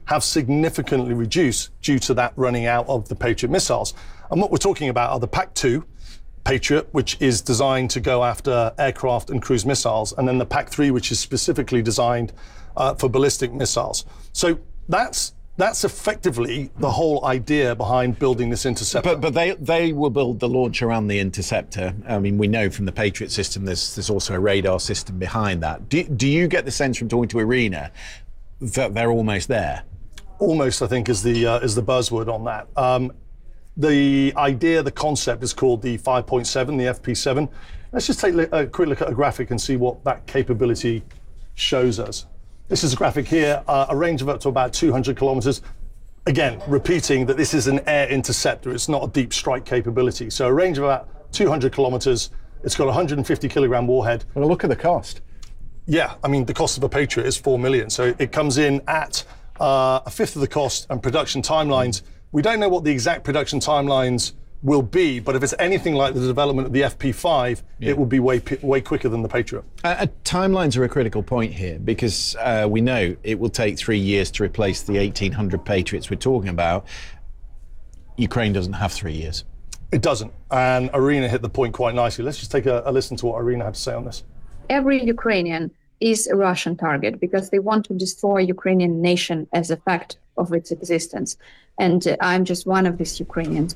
have significantly reduced due to that running out of the Patriot missiles. And what we're talking about are the PAC-2 Patriot, which is designed to go after aircraft and cruise missiles, and then the PAC-3, which is specifically designed for ballistic missiles. So that's effectively the whole idea behind building this interceptor. But they will build the launch around the interceptor. I mean, we know from the Patriot system there's also a radar system behind that. Do you get the sense from talking to Irina that they're almost there? Almost, I think, is the buzzword on that. The idea, the concept is called the 5.7, the FP7. Let's just take a quick look at a graphic and see what that capability shows us. This is a graphic here, a range of up to about 200 kilometers. Again, repeating that this is an air interceptor. It's not a deep strike capability. So a range of about 200 kilometers. It's got a 150 kilogram warhead. Well, look at the cost. Yeah, I mean, the cost of a Patriot is 4 million. So it comes in at a fifth of the cost, and production timelines. We don't know what the exact production timelines will be, but if it's anything like the development of the FP5, it will be way quicker than the Patriot. Timelines are a critical point here, because we know it will take 3 years to replace the 1,800 Patriots we're talking about. Ukraine doesn't have 3 years. It doesn't, and Irina hit the point quite nicely. Let's just take a listen to what Irina had to say on this. Every Ukrainian is a Russian target because they want to destroy Ukrainian nation as a fact of its existence. And I'm just one of these Ukrainians.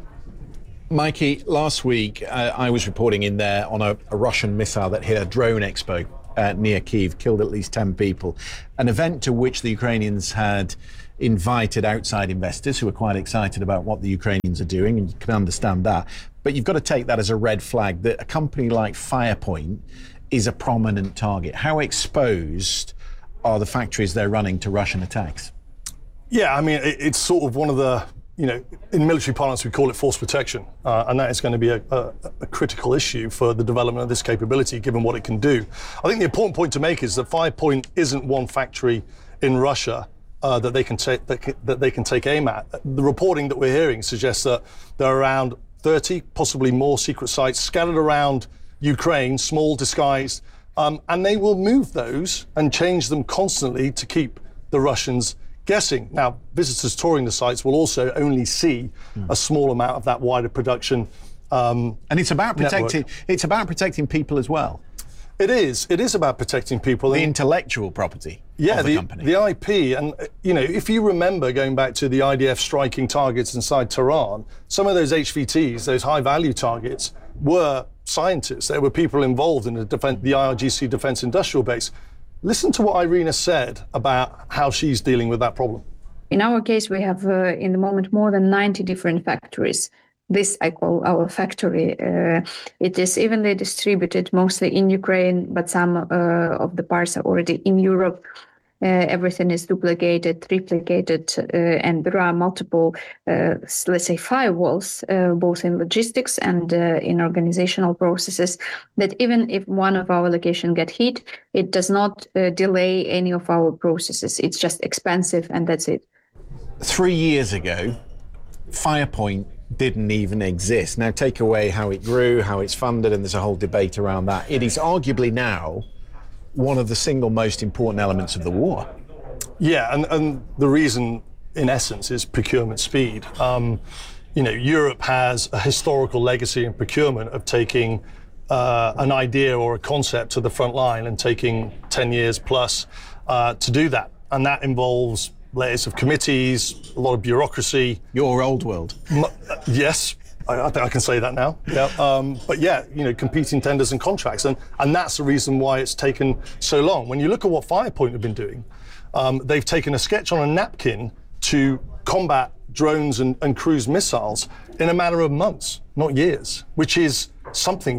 Mikey, last week I was reporting in there on a Russian missile that hit a drone expo near Kyiv, killed at least 10 people. An event to which the Ukrainians had invited outside investors who are quite excited about what the Ukrainians are doing, and you can understand that. But you've got to take that as a red flag that a company like Firepoint is a prominent target. How exposed are the factories they're running to Russian attacks? Yeah, I mean, it's sort of one of the, in military parlance, we call it force protection. And that is going to be a critical issue for the development of this capability, given what it can do. I think the important point to make is that Firepoint isn't one factory in Russia that they can take aim at. The reporting that we're hearing suggests that there are around 30, possibly more secret sites scattered around Ukraine, small, disguised, and they will move those and change them constantly to keep the Russians guessing. Now, visitors touring the sites will also only see a small amount of that wider production. And it's about protecting. It's about protecting people as well. It is. It is about protecting people. The intellectual property. Yeah, of the company. The IP, and if you remember going back to the IDF striking targets inside Tehran, some of those HVTs, those high-value targets, were scientists. There were people involved in the IRGC Defense Industrial Base. Listen to what Irina said about how she's dealing with that problem. In our case, we have in the moment more than 90 different factories. This I call our factory. It is evenly distributed, mostly in Ukraine, but some of the parts are already in Europe. Everything is duplicated, triplicated, and there are multiple, let's say, firewalls, both in logistics and in organizational processes, that even if one of our locations get hit, it does not delay any of our processes. It's just expensive, and that's it. 3 years ago, Firepoint didn't even exist. Now, take away how it grew, how it's funded, and there's a whole debate around that. It is arguably now one of the single most important elements of the war. Yeah, and the reason, in essence, is procurement speed. Europe has a historical legacy in procurement of taking an idea or a concept to the front line and taking 10 years plus to do that. And that involves layers of committees, a lot of bureaucracy. Your old world. Yes. I think I can say that now. Yeah. But yeah, competing tenders and contracts, and that's the reason why it's taken so long. When you look at what Firepoint have been doing, they've taken a sketch on a napkin to combat drones and cruise missiles in a matter of months, not years, which is something